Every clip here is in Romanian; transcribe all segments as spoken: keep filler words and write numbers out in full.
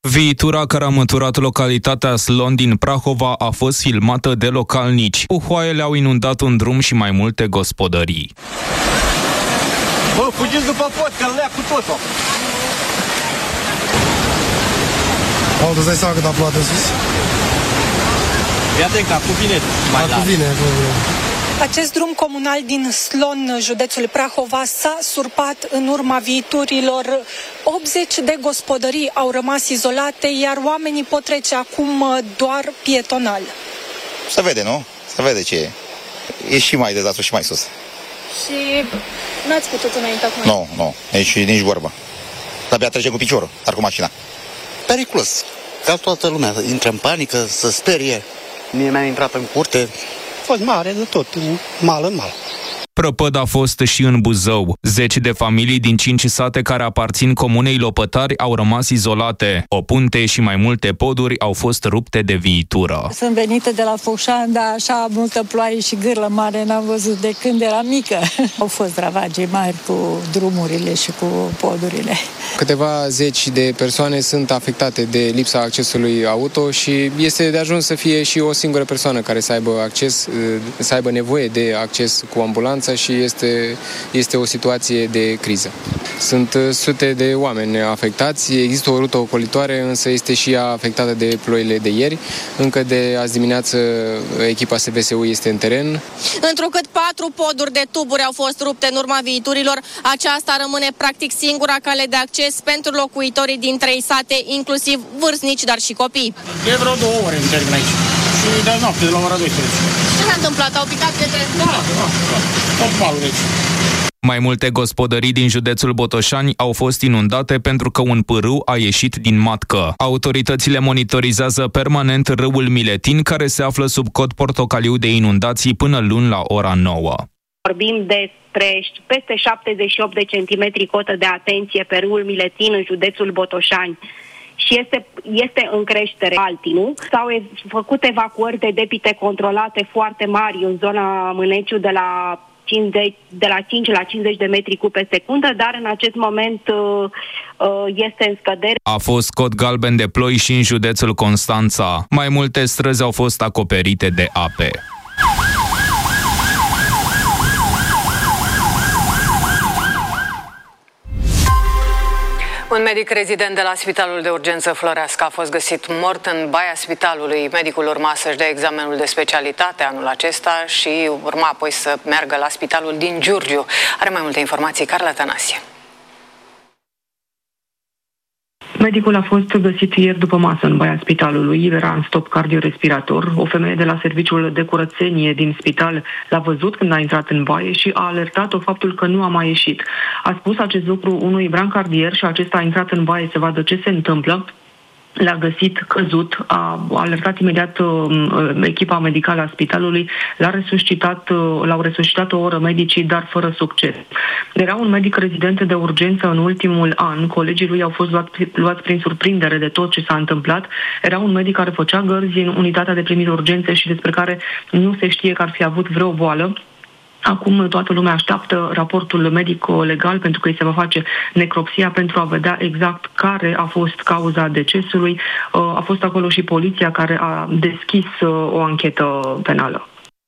Viitura care a măturat localitatea Slon din Prahova a fost filmată de localnici. Puhoaiele au inundat un drum și mai multe gospodării. Bă, fugiți după pod, că îl lea cu totul! Au, îți dai seama cât a plouat în sus? Ia te ca cu vine mai la. Cu vine, cu vine. Acest drum comunal din Slon, județul Prahova, s-a surpat în urma viiturilor. optzeci de gospodării au rămas izolate, iar oamenii pot trece acum doar pietonal. Se vede, nu? Se vede ce e. E și mai dezastru și mai sus. Și n-ați putut înainte acum? Nu, nu, nici, nici vorbă. De-abia trece cu piciorul, dar cu mașina. Periculos. Ca toată lumea, intră în panică, să sperie. Mie mi-a intrat în curte. A fost mare de tot, mal în mal. Prăpăd a fost și în Buzău. Zeci de familii din cinci sate care aparțin comunei Lopătari au rămas izolate. O punte și mai multe poduri au fost rupte de viitură. Sunt venită de la Focșani, dar așa multă ploaie și gârlă mare n-am văzut de când eram mică. Au fost ravagii mari cu drumurile și cu podurile. Câteva zeci de persoane sunt afectate de lipsa accesului auto și este de ajuns să fie și o singură persoană care să aibă acces, să aibă nevoie de acces cu ambulanță și este, este o situație de criză. Sunt sute de oameni afectați, există o rută ocolitoare, însă este și ea afectată de ploile de ieri. Încă de azi dimineață echipa S V S U este în teren. Întrucât patru poduri de tuburi au fost rupte în urma viiturilor, aceasta rămâne practic singura cale de acces pentru locuitorii din trei sate, inclusiv vârstnici, dar și copii. E vreo două ore în termin aici. Și de noapte, de la ora douăsprezece. Ce s-a întâmplat? Au picat pietre? Da, da, da. Tot malul aici. Mai multe gospodării din județul Botoșani au fost inundate pentru că un pârâu a ieșit din matcă. Autoritățile monitorizează permanent râul Miletin, care se află sub cod portocaliu de inundații până luni la ora nouă. Vorbim despre peste șaptezeci și opt de centimetri cotă de atenție pe râul Miletin în județul Botoșani. Și este, este în creștere Altinu. S-au ev- făcut evacuări de debite controlate foarte mari în zona Mâneciu de la, cincizeci, de la cinci la cincizeci de metri cub pe secundă, dar în acest moment uh, uh, este în scădere. A fost cod galben de ploi și în județul Constanța. Mai multe străzi au fost acoperite de ape. Un medic rezident de la Spitalul de Urgență Floreasca a fost găsit mort în baia spitalului. Medicul urma să-și dea examenul de specialitate anul acesta și urma apoi să meargă la spitalul din Giurgiu. Are mai multe informații Carla Tănasie. Medicul a fost găsit ieri după masă în baia spitalului, era în stop cardiorespirator. O femeie de la serviciul de curățenie din spital l-a văzut când a intrat în baie și a alertat-o faptul că nu a mai ieșit. A spus acest lucru unui brancardier și acesta a intrat în baie să vadă ce se întâmplă. L-a găsit căzut, a alertat imediat uh, echipa medicală a spitalului, l-a resuscitat, uh, l-au resuscitat o oră medicii, dar fără succes. Era un medic rezident de urgență în ultimul an, colegii lui au fost luat, luați prin surprindere de tot ce s-a întâmplat. Era un medic care făcea gărzi în unitatea de primiri urgențe și despre care nu se știe că ar fi avut vreo boală. Acum toată lumea așteaptă raportul medico-legal pentru că îi se va face necropsia pentru a vedea exact care a fost cauza decesului. A fost acolo și poliția care a deschis o anchetă penală.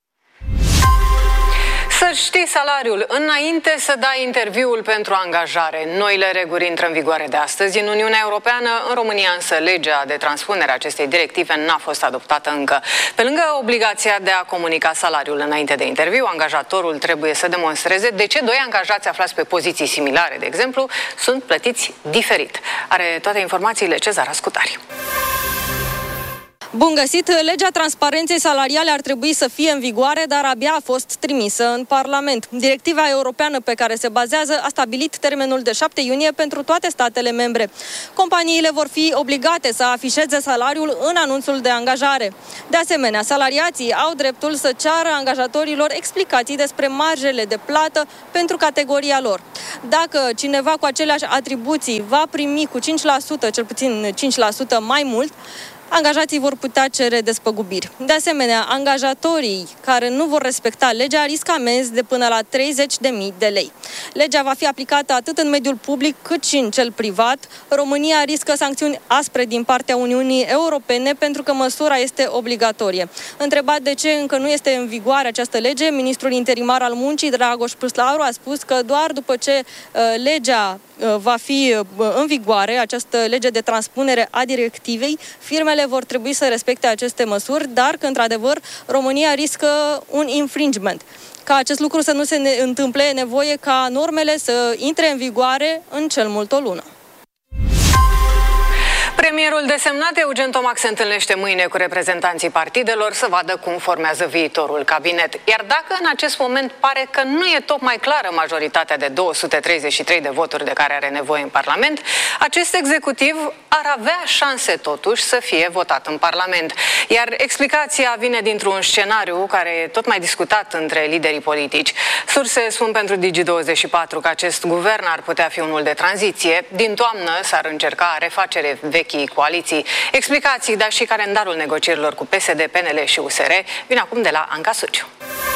Să știi salariul înainte să dai interviul pentru angajare. Noile reguli intră în vigoare de astăzi în Uniunea Europeană. În România însă legea de transpunere a acestei directive n-a fost adoptată încă. Pe lângă obligația de a comunica salariul înainte de interviu, angajatorul trebuie să demonstreze de ce doi angajați aflați pe poziții similare, de exemplu, sunt plătiți diferit. Are toate informațiile Cezar Ascutari. Bun găsit! Legea transparenței salariale ar trebui să fie în vigoare, dar abia a fost trimisă în Parlament. Directiva europeană pe care se bazează a stabilit termenul de șapte iunie pentru toate statele membre. Companiile vor fi obligate să afișeze salariul în anunțul de angajare. De asemenea, salariații au dreptul să ceară angajatorilor explicații despre marjele de plată pentru categoria lor. Dacă cineva cu aceleași atribuții va primi cu cinci la sută, cel puțin cinci la sută mai mult, Angajații vor putea cere despăgubiri. De asemenea, angajatorii care nu vor respecta legea riscă amenzi de până la treizeci de mii de lei. Legea va fi aplicată atât în mediul public cât și în cel privat. România riscă sancțiuni aspre din partea Uniunii Europene pentru că măsura este obligatorie. Întrebat de ce încă nu este în vigoare această lege, ministrul interimar al muncii, Dragoș Păslaru, a spus că doar după ce uh, legea uh, va fi uh, în vigoare, această lege de transpunere a directivei, firmele vor trebui să respecte aceste măsuri, dar că, într-adevăr, România riscă un infringement. Ca acest lucru să nu se ne întâmple, e nevoie ca normele să intre în vigoare în cel mult o lună. Premierul desemnat Eugen Tomac se întâlnește mâine cu reprezentanții partidelor să vadă cum formează viitorul cabinet. Iar dacă în acest moment pare că nu e tocmai clară majoritatea de două sute treizeci și trei de voturi de care are nevoie în Parlament, acest executiv ar avea șanse totuși să fie votat în Parlament. Iar explicația vine dintr-un scenariu care e tot mai discutat între liderii politici. Surse spun pentru Digi douăzeci și patru că acest guvern ar putea fi unul de tranziție. Din toamnă s-ar încerca refacere vechi coaliții. Explicații, dar și calendarul negocierilor cu P S D, P N L și U S R vin acum de la Anca Suciu.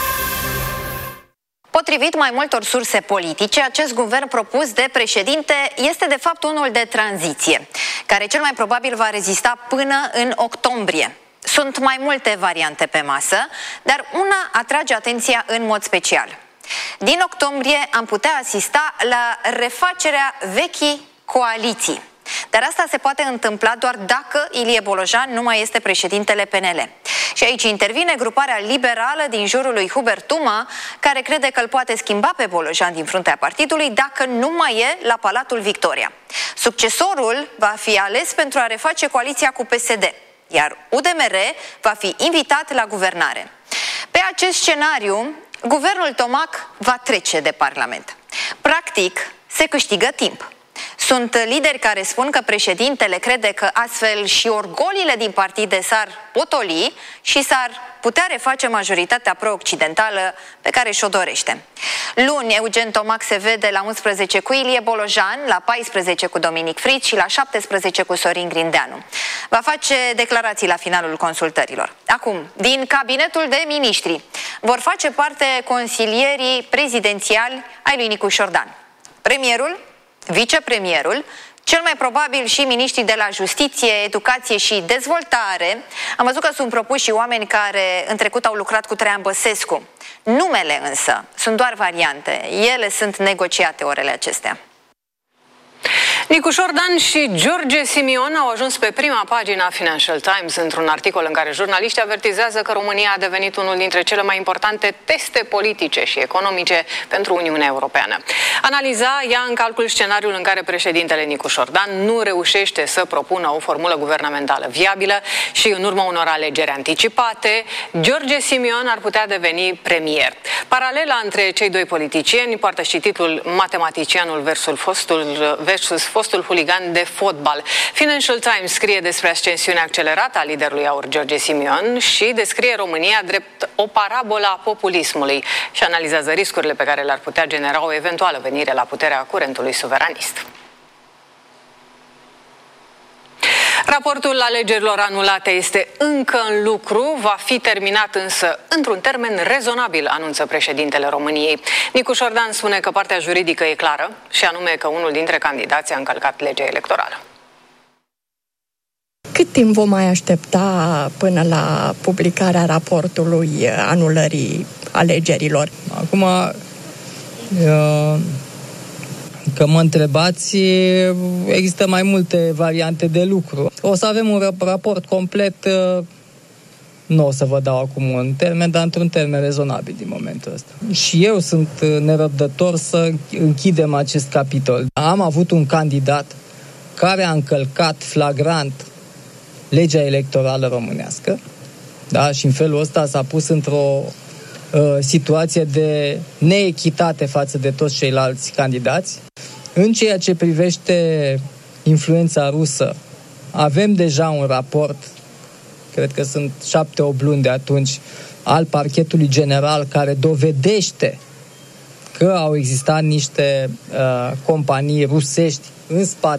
Potrivit mai multor surse politice, acest guvern propus de președinte este de fapt unul de tranziție, care cel mai probabil va rezista până în octombrie. Sunt mai multe variante pe masă, dar una atrage atenția în mod special. Din octombrie am putea asista la refacerea vechii coaliții. Dar asta se poate întâmpla doar dacă Ilie Bolojan nu mai este președintele P N L. Și aici intervine gruparea liberală din jurul lui Hubert Tuma, care crede că îl poate schimba pe Bolojan din fruntea partidului dacă nu mai e la Palatul Victoria. Succesorul va fi ales pentru a reface coaliția cu P S D, iar U D M R va fi invitat la guvernare. Pe acest scenariu, guvernul Tomac va trece de Parlament. Practic, se câștigă timp. Sunt lideri care spun că președintele crede că astfel și orgolile din partide s-ar potoli și s-ar putea reface majoritatea pro-occidentală pe care și-o dorește. Luni, Eugen Tomac se vede la unsprezece cu Ilie Bolojan, la paisprezece cu Dominic Friț și la șaptesprezece cu Sorin Grindeanu. Va face declarații la finalul consultărilor. Acum, din cabinetul de miniștri vor face parte consilierii prezidențiali ai lui Nicu Șordan. Premierul, vicepremierul, cel mai probabil și miniștrii de la Justiție, Educație și Dezvoltare. Am văzut că sunt propuși și oameni care în trecut au lucrat cu Traian Băsescu. Numele însă sunt doar variante. Ele sunt negociate orele acestea. Nicu Șordan și George Simion au ajuns pe prima pagina Financial Times într-un articol în care jurnaliștii avertizează că România a devenit unul dintre cele mai importante teste politice și economice pentru Uniunea Europeană. Analiza ia în calcul scenariul în care președintele Nicu Șordan nu reușește să propună o formulă guvernamentală viabilă și în urma unor alegeri anticipate, George Simion ar putea deveni premier. Paralela între cei doi politicieni poartă și titlul Matematicianul versus fostul, versus fostul huligan de fotbal. Financial Times scrie despre ascensiunea accelerată a liderului aur George Simion și descrie România drept o parabolă a populismului și analizează riscurile pe care le-ar putea genera o eventuală venire la puterea curentului suveranist. Raportul alegerilor anulate este încă în lucru, va fi terminat însă într-un termen rezonabil, anunță președintele României. Nicu Șordan spune că partea juridică e clară și anume că unul dintre candidați a încălcat legea electorală. Cât timp vom mai aștepta până la publicarea raportului anulării alegerilor? Acum, că mă întrebați, există mai multe variante de lucru. O să avem un raport complet, nu o să vă dau acum un termen, dar într-un termen rezonabil din momentul ăsta. Și eu sunt nerăbdător să închidem acest capitol. Am avut un candidat care a încălcat flagrant legea electorală românească, da? Și în felul ăsta s-a pus într-o uh, situație de neechitate față de toți ceilalți candidați. În ceea ce privește influența rusă, avem deja un raport, cred că sunt șapte-opt luni de atunci, al parchetului general care dovedește că au existat niște uh, companii rusești în spate